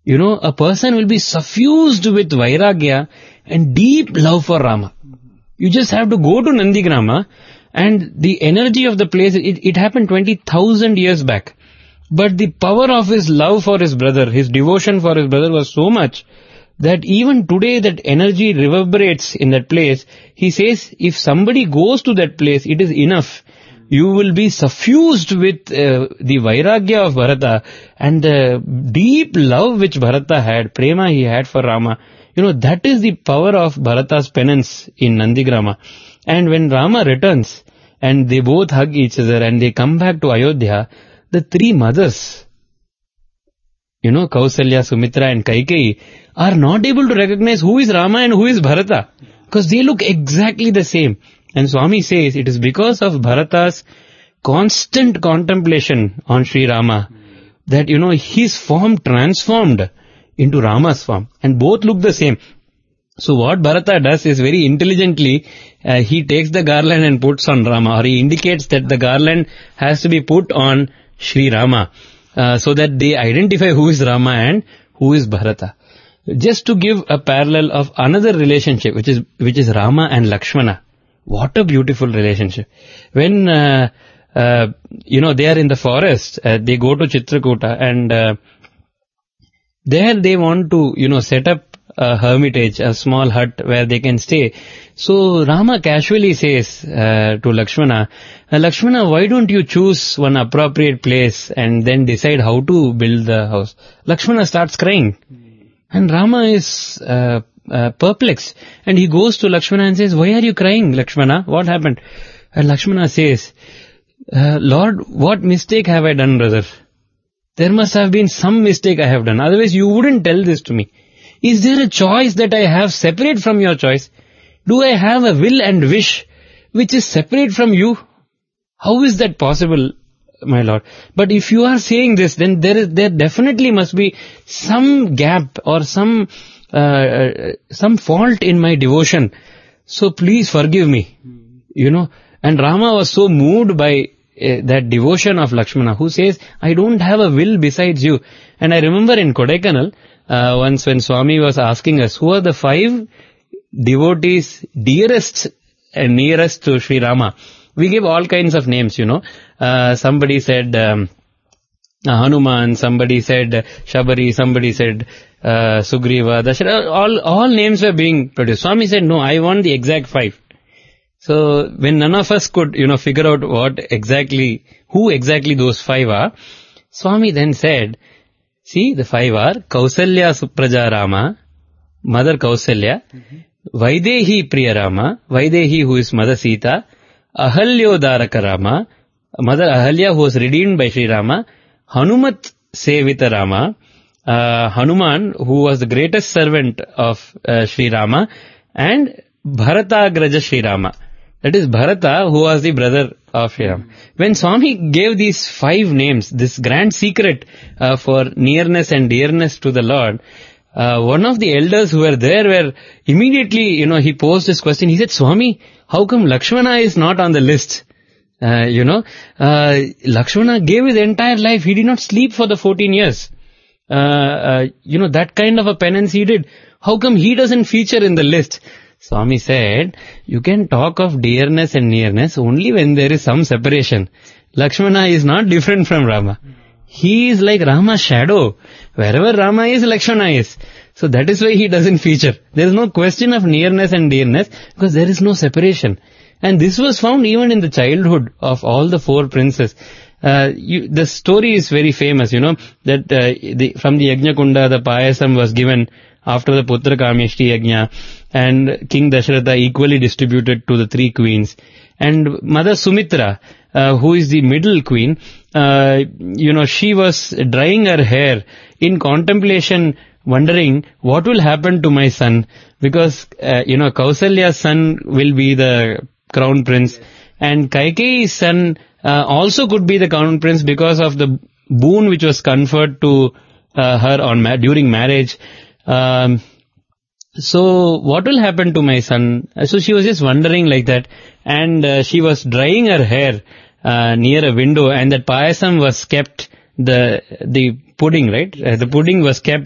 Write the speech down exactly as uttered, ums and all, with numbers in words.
You know, a person will be suffused with Vairagya and deep love for Rama. You just have to go to Nandigrama, and the energy of the place, it, it happened twenty thousand years back. But the power of his love for his brother, his devotion for his brother was so much that even today that energy reverberates in that place. He says, if somebody goes to that place, it is enough. You will be suffused with uh, the Vairagya of Bharata and the deep love which Bharata had, prema he had for Rama. You know, that is the power of Bharata's penance in Nandigrama. And when Rama returns and they both hug each other and they come back to Ayodhya, the three mothers, you know, Kausalya, Sumitra and Kaikeyi, are not able to recognize who is Rama and who is Bharata, because they look exactly the same. And Swami says it is because of Bharata's constant contemplation on Sri Rama that, you know, his form transformed into Rama's form, and both look the same. So what Bharata does is very intelligently, uh, he takes the garland and puts on Rama, or he indicates that the garland has to be put on Sri Rama, uh, so that they identify who is Rama and who is Bharata. Just to give a parallel of another relationship, which is which is Rama and Lakshmana. What a beautiful relationship. When, uh, uh, you know, they are in the forest, uh, they go to Chitrakuta, and uh, there they want to, you know, set up a hermitage, a small hut where they can stay. So Rama casually says uh, to Lakshmana, Lakshmana, why don't you choose one appropriate place and then decide how to build the house? Lakshmana starts crying. And Rama is uh, uh, perplexed. And he goes to Lakshmana and says, why are you crying, Lakshmana? What happened? And Lakshmana says, uh, Lord, what mistake have I done, brother? There must have been some mistake I have done. Otherwise you wouldn't tell this to me. Is there a choice that I have separate from your choice? Do I have a will and wish which is separate from you? How is that possible, my Lord? But if you are saying this, then there is, there definitely must be some gap or some, uh, some fault in my devotion. So please forgive me, you know. And Rama was so moved by uh, that devotion of Lakshmana, who says, I don't have a will besides you. And I remember in Kodaikanal, uh, once when Swami was asking us, who are the five devotees dearest and nearest to Sri Rama? We gave all kinds of names, you know. Uh, somebody said um, Hanuman, somebody said Shabari, somebody said uh, Sugriva, Dasharath, all, all names were being produced. Swami said, no, I want the exact five. So when none of us could, you know, figure out what exactly, who exactly those five are, Swami then said, see, the five are Kausalya Supraja Rama, Mother Kausalya, mm-hmm. Vaidehi Priya Rama, Vaidehi who is Mother Sita, Ahalyodharaka Rama, Mother Ahalya who was redeemed by Sri Rama, Hanumat Sevita Rama, uh, Hanuman who was the greatest servant of uh, Sri Rama, and Bharatagraja Sri Rama. That is Bharata who was the brother of Sri Rama. When Swami gave these five names, this grand secret uh, for nearness and dearness to the Lord, Uh, one of the elders who were there were immediately, you know, he posed this question. He said, Swami, how come Lakshmana is not on the list? Uh, you know, uh, Lakshmana gave his entire life. He did not sleep for the fourteen years. Uh, uh, you know, that kind of a penance he did. How come he doesn't feature in the list? Swami said, you can talk of dearness and nearness only when there is some separation. Lakshmana is not different from Rama. He is like Rama's shadow. Wherever Rama is, Lakshmana is. So that is why he doesn't feature. There is no question of nearness and dearness because there is no separation. And this was found even in the childhood of all the four princes. Uh, you, the story is very famous, you know, that uh, the, from the Yajna Kunda, the payasam was given after the Putra Kameshti Yajna, and King Dasharatha equally distributed to the three queens. And Mother Sumitra, uh, who is the middle queen, uh, you know, she was drying her hair in contemplation, wondering what will happen to my son, because, uh, you know, Kausalya's son will be the crown prince, and Kaikeyi's son uh, also could be the crown prince because of the boon which was conferred to uh, her on ma- during marriage. Um, So what will happen to my son? So she was just wondering like that, and uh, she was drying her hair uh, near a window, and that payasam was kept, the the pudding, right? Uh, the pudding was kept